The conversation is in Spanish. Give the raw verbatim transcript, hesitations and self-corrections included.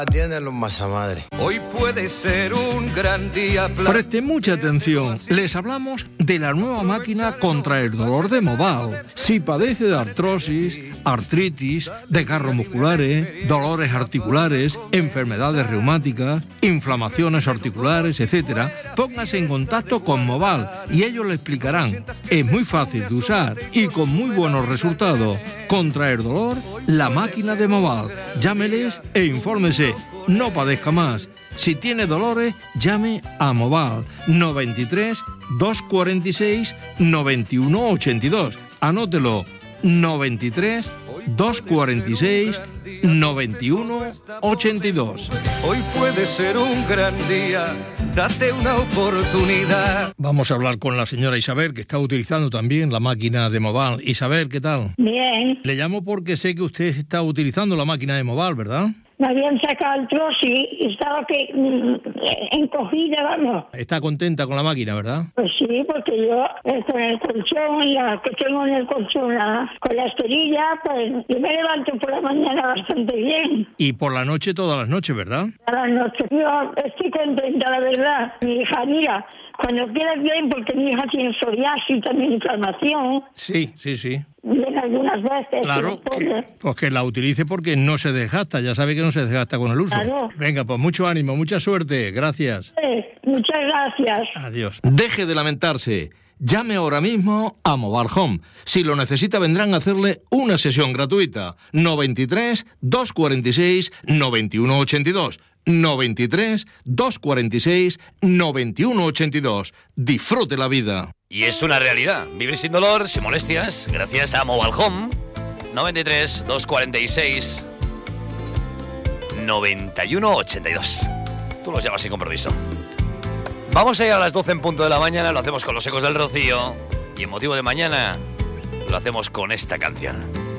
Tienen los masamadres. Hoy puede ser un gran día. Preste mucha atención. Les hablamos de la nueva máquina contra el dolor de Moval. Si padece de artrosis, artritis, desgarros musculares, dolores articulares, enfermedades reumáticas, inflamaciones articulares, etcétera, póngase en contacto con Moval y ellos le explicarán. Es muy fácil de usar y con muy buenos resultados. Contra el dolor, la máquina de Moval. Llámeles e infórmese. No padezca más. Si tiene dolores, llame a Moval noventa y tres, doscientos cuarenta y seis, noventa y uno ochenta y dos. Anótelo. noventa y tres, doscientos cuarenta y seis, noventa y uno ochenta y dos. Hoy puede ser un gran día. Date una oportunidad. Vamos a hablar con la señora Isabel, que está utilizando también la máquina de Moval. Isabel, ¿qué tal? Bien. Le llamo porque sé que usted está utilizando la máquina de Moval, ¿verdad? Me habían sacado el trozo y estaba que mm, encogida, vamos. Está contenta con la máquina, ¿verdad? Pues sí, porque yo eh, con el colchón, la que tengo en el colchón, la, con la esterilla, pues yo me levanto por la mañana bastante bien. Y por la noche, todas las noches, ¿verdad? A la noche. Yo estoy contenta, la verdad. Mi hija, mira, cuando quieras bien, porque mi hija tiene psoriasis y también inflamación. Sí, sí, sí. Bien, algunas veces. Claro, que, pues que la utilice porque no se desgasta, ya sabe que no se desgasta con el uso. Claro. Venga, pues mucho ánimo, mucha suerte, gracias. Sí, muchas gracias. Adiós. Deje de lamentarse. Llame ahora mismo a Moval Home. Si lo necesita, vendrán a hacerle una sesión gratuita. noventa y tres, doscientos cuarenta y seis, noventa y uno ochenta y dos. noventa y tres, doscientos cuarenta y seis, noventa y uno ochenta y dos. Disfrute la vida. Y es una realidad. Vivir sin dolor, sin molestias, gracias a Moval Home. noventa y tres, doscientos cuarenta y seis, noventa y uno ochenta y dos. Tú los llamas sin compromiso. Vamos a ir a las doce en punto de la mañana. Lo hacemos con los Ecos del Rocío. Y en motivo de mañana lo hacemos con esta canción.